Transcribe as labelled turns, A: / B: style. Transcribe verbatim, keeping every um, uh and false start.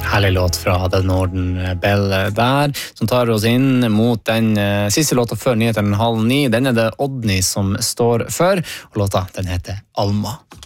A: Herlig låt fra The Northern Bell der, som tar oss inn mot den uh, siste låta før nyheten halv ni. Den er det Odny som står for, og låta den heter Alma.